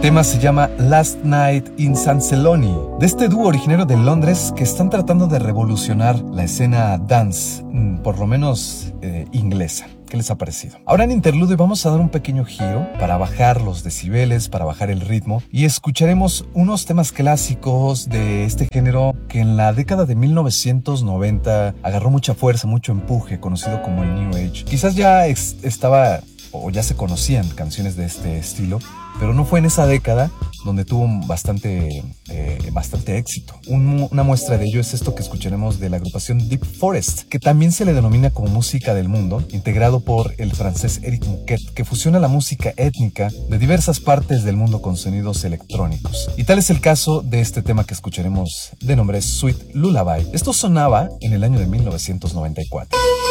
tema se llama Last Night in San Celoni, de este dúo originario de Londres que están tratando de revolucionar la escena dance, por lo menos inglesa. ¿Qué les ha parecido? Ahora en interludio vamos a dar un pequeño giro para bajar los decibeles, para bajar el ritmo, y escucharemos unos temas clásicos de este género que en la década de 1990 agarró mucha fuerza, mucho empuje, conocido como el New Age. Quizás ya estaba o ya se conocían canciones de este estilo, pero no fue en esa década donde tuvo bastante éxito. Una muestra de ello es esto que escucharemos de la agrupación Deep Forest, que también se le denomina como música del mundo, integrado por el francés Eric Mouquet, que fusiona la música étnica de diversas partes del mundo con sonidos electrónicos. Y tal es el caso de este tema que escucharemos de nombre Sweet Lullaby. Esto sonaba en el año de 1994.